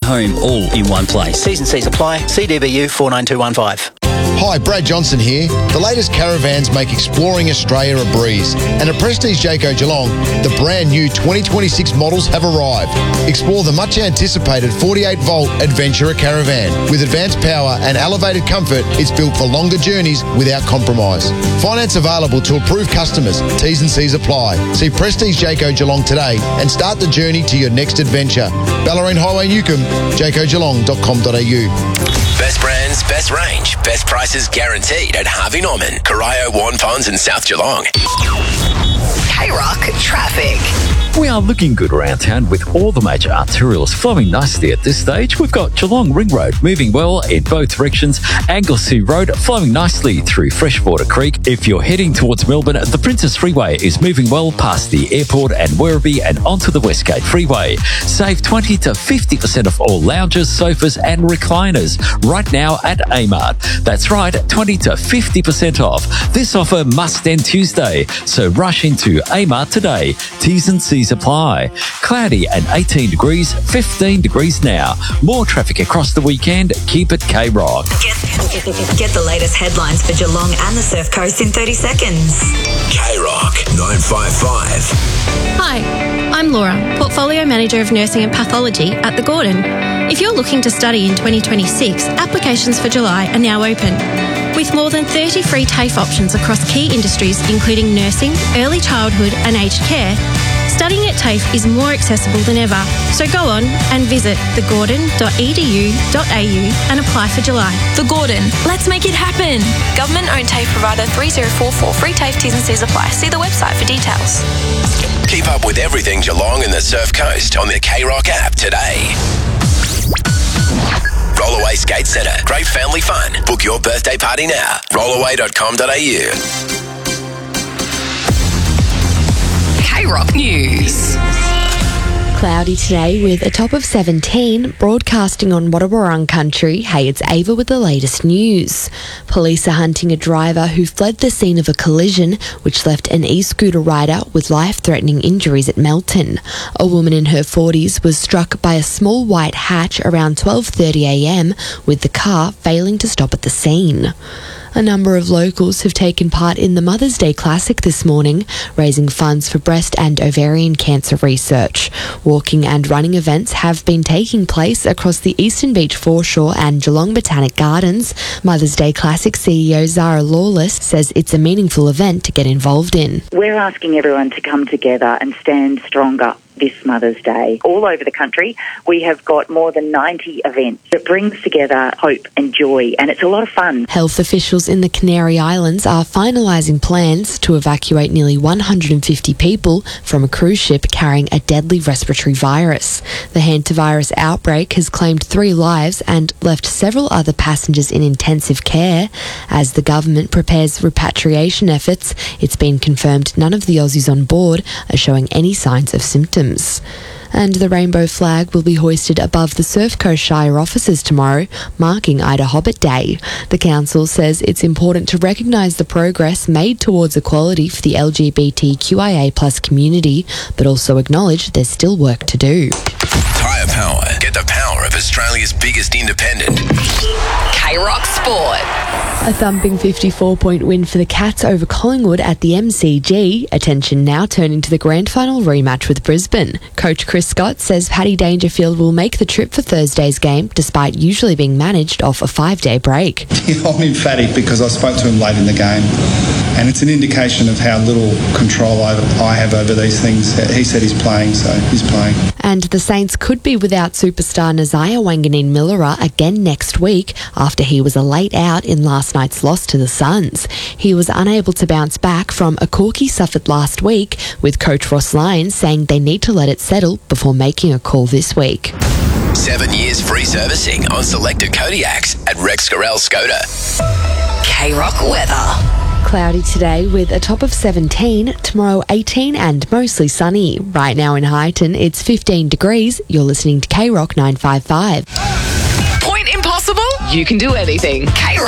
home all in one place. T's and C's apply. CDBU 49215. Hi, Brad Johnson here. The latest caravans make exploring Australia a breeze. And at Prestige Jayco Geelong, the brand new 2026 models have arrived. Explore the much anticipated 48-volt Adventurer Caravan. With advanced power and elevated comfort, it's built for longer journeys without compromise. Finance available to approved customers. T's and C's apply. See Prestige Jayco Geelong today and start the journey to your next adventure. Ballerine Highway Newcomb, jaycogeelong.com.au. Best brands, best range, best prices guaranteed at Harvey Norman, Corio, Warren Ponds and South Geelong. K-Rock traffic. We are looking good around town with all the major arterials flowing nicely at this stage. We've got Geelong Ring Road moving well in both directions. Anglesea Road flowing nicely through Freshwater Creek. If you're heading towards Melbourne, the Princess Freeway is moving well past the airport and Werribee and onto the Westgate Freeway. Save 20 to 50% off all lounges, sofas and recliners right now at Amart. That's right, 20 to 50% off. This offer must end Tuesday, so rush into Amart today. T's and C's apply. Cloudy and 18 degrees, 15 degrees now. More traffic across the weekend. Keep it K-Rock. Get the latest headlines for Geelong and the Surf Coast in 30 seconds. K-Rock 955. Hi, I'm Laura, Portfolio Manager of Nursing and Pathology at The Gordon. If you're looking to study in 2026, applications for July are now open. With more than 30 free TAFE options across key industries including nursing, early childhood and aged care, studying at TAFE is more accessible than ever. So go on and visit thegordon.edu.au and apply for July. The Gordon, let's make it happen. Government-owned TAFE provider 3044. Free TAFE T's and C's apply. See the website for details. Keep up with everything Geelong and the Surf Coast on the K-Rock app today. Rollaway Skate Centre. Great family fun. Book your birthday party now. Rollaway.com.au. K-Rock News. Cloudy today with a top of 17, broadcasting on Wadawurrung country. Hey, it's Ava with the latest news. Police are hunting a driver who fled the scene of a collision which left an e-scooter rider with life-threatening injuries at Melton. A woman in her 40s was struck by a small white hatch around 12:30am, with the car failing to stop at the scene. A number of locals have taken part in the Mother's Day Classic this morning, raising funds for breast and ovarian cancer research. Walking and running events have been taking place across the Eastern Beach foreshore and Geelong Botanic Gardens. Mother's Day Classic CEO Zara Lawless says it's a meaningful event to get involved in. We're asking everyone to come together and stand stronger this Mother's Day. All over the country, we have got more than 90 events that brings together hope and joy, and it's a lot of fun. Health officials in the Canary Islands are finalising plans to evacuate nearly 150 people from a cruise ship carrying a deadly respiratory virus. The hantavirus outbreak has claimed 3 lives and left several other passengers in intensive care. As the government prepares repatriation efforts, it's been confirmed none of the Aussies on board are showing any signs of symptoms. And the rainbow flag will be hoisted above the Surf Coast Shire offices tomorrow, marking Ida Hobbit Day. The council says it's important to recognise the progress made towards equality for the LGBTQIA+ community, but also acknowledge there's still work to do. Tyre Power. Get the power of Australia's biggest independent. K-Rock Sport. A thumping 54-point win for the Cats over Collingwood at the MCG. Attention now turning to the grand final rematch with Brisbane. Coach Chris Scott says Paddy Dangerfield will make the trip for Thursday's game, despite usually being managed off a 5-day break. I'm emphatic because I spoke to him late in the game, and it's an indication of how little control I have over these things. He said he's playing, so he's playing. And the Saints could be without superstar Nazaya Wanganeen-Milera again next week after he was a late out in last night's loss to the Suns. He was unable to bounce back from a cork he suffered last week, with Coach Ross Lyons saying they need to let it settle before making a call this week. 7 years free servicing on selected Kodiaks at Rex Gorell Skoda. K-Rock weather. Cloudy today with a top of 17, tomorrow 18 and mostly sunny. Right now in Highton, it's 15 degrees. You're listening to K-Rock 955. Point impossible? You can do anything. K-Rock.